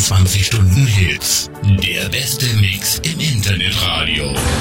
24 Stunden Hits. Der beste Mix im Internetradio.